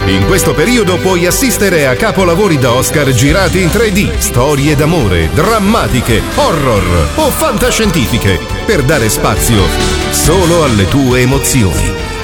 In questo periodo puoi assistere a capolavori da Oscar girati in 3D, storie d'amore, drammatiche, horror o fantascientifiche, per dare spazio solo alle tue emozioni.